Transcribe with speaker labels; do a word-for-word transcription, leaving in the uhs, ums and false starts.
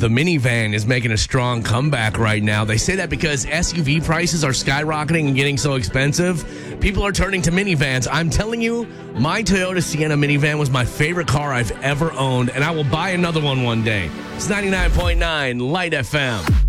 Speaker 1: the minivan is making a strong comeback right now. They say that because S U V prices are skyrocketing and getting so expensive, people are turning to minivans. I'm telling you, my Toyota Sienna minivan was my favorite car I've ever owned, and I will buy another one one day. It's ninety-nine point nine Light F M.